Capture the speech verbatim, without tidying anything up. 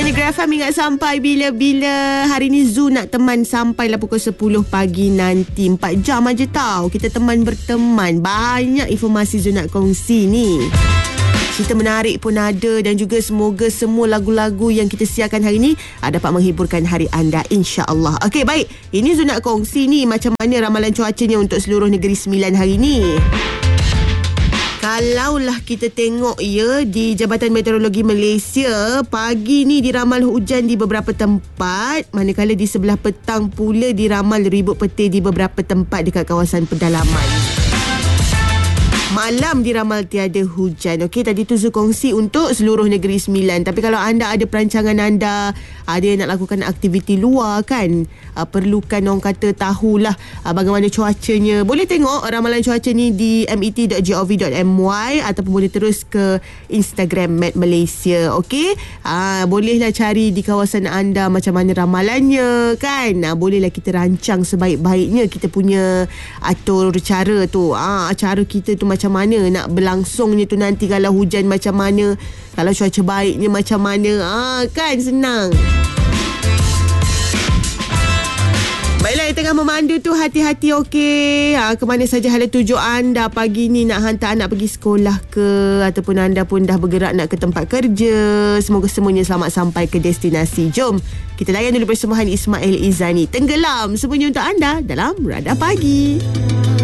Gegar F M ingat sampai bila-bila. Hari ni Zoo nak teman sampailah pukul sepuluh pagi nanti. Empat jam aja tau. Kita teman berteman. Banyak informasi Zoo nak kongsi ni. Cerita menarik pun ada. Dan juga semoga semua lagu-lagu yang kita siarkan hari ni dapat menghiburkan hari anda, insya-Allah. Okey, baik. Ini Zoo nak kongsi ni macam mana ramalan cuacanya untuk seluruh Negeri Sembilan hari ni. Kalaulah kita tengok ya, di Jabatan Meteorologi Malaysia, pagi ni diramal hujan di beberapa tempat, manakala di sebelah petang pula diramal ribut petir di beberapa tempat dekat kawasan pedalaman. Malam diramal tiada hujan. Okey, tadi tu Zu kongsi untuk seluruh Negeri Sembilan. Tapi kalau anda ada perancangan anda, ada yang nak lakukan aktiviti luar kan, uh, perlukan orang kata tahulah uh, bagaimana cuacanya. Boleh tengok ramalan cuaca ni di m e t dot gov dot m y ataupun boleh terus ke Instagram Met Malaysia. Okey, uh, bolehlah cari di kawasan anda macam mana ramalannya kan. Uh, bolehlah kita rancang sebaik-baiknya kita punya atur cara tu. Ah, uh, cara kita tu macam macam mana nak berlangsungnya tu nanti, kalau hujan macam mana, kalau cuaca baiknya macam mana. Ah, kan senang. Baiklah, yang tengah memandu tu hati-hati okey. Ha, ke mana saja hala tuju anda pagi ni, nak hantar anak pergi sekolah ke, ataupun anda pun dah bergerak nak ke tempat kerja. Semoga semuanya selamat sampai ke destinasi. Jom kita layan dulu persembahan Ismail Izani, Tenggelam, semuanya untuk anda dalam Radar Pagi.